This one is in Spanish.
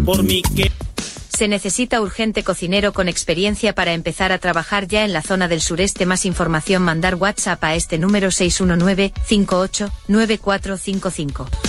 por mí que... Se necesita urgente cocinero con experiencia para empezar a trabajar ya en la zona del sureste. Más información, mandar WhatsApp a este número 619 58 9455.